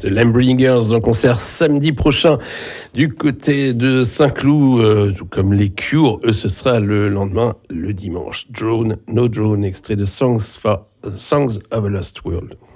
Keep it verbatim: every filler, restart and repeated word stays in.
The Lambringers en concert samedi prochain du côté de Saint-Cloud, euh, tout comme les Cure. Eux, ce sera le lendemain, le dimanche. Drone, No Drone, extrait de Songs, for, Songs of a Lost World.